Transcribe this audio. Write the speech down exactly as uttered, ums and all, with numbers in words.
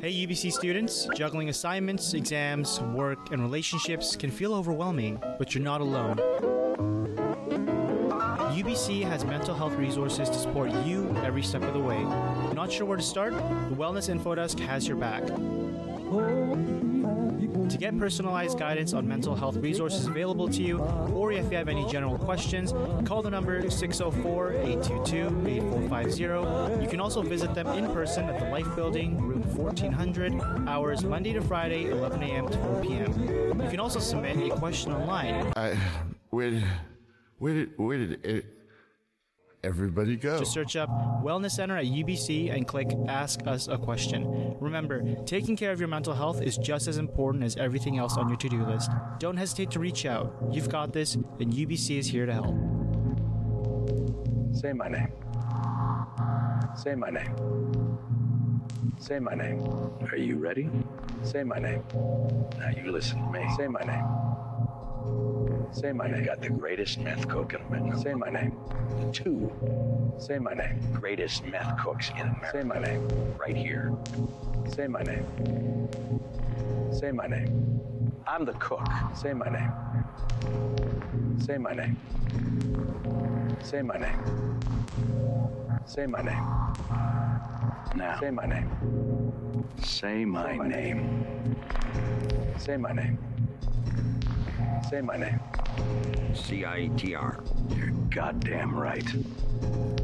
Hey U B C students, juggling assignments, exams, work, and relationships can feel overwhelming, but you're not alone. U B C has mental health resources to support you every step of the way. Not sure where to start? The Wellness Info Desk has your back. To get personalized guidance on mental health resources available to you, or if you have any general questions, call the number six oh four, eight two two, eight four five zero. You can also visit them in person at the Life Building, room fourteen hundred, hours Monday to Friday, eleven a.m. to four p.m. You can also submit a question online. I, where, did, where did, where did it, everybody go? Just search up Wellness Center at U B C and click Ask Us a Question. Remember, taking care of your mental health is just as important as everything else on your to-do list. Don't hesitate to reach out. You've got this, and U B C is here to help. Say my name. Say my name. Say my name. Are you ready? Say my name. Now you listen to me. Say my name. Say my name. Got the greatest meth cook in America. Say my name. The two. Say my name. Greatest meth cooks in America. Say my name. Right here. Say my name. Say my name. I'm the cook. Say my name. Say my name. Say my name. Say my name. Now. Say my name. Say my name. Say my name. Say my name. C I T R. You're goddamn right.